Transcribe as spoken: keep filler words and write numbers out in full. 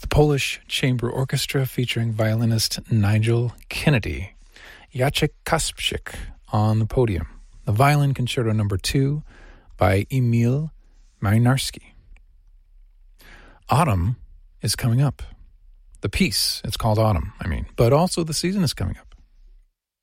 Polish Chamber Orchestra featuring violinist Nigel Kennedy. Jacek Kasprzak on the podium. The Violin Concerto Number two by Emil Marinarski. Autumn is coming up. The piece, it's called Autumn, I mean, but also the season is coming up.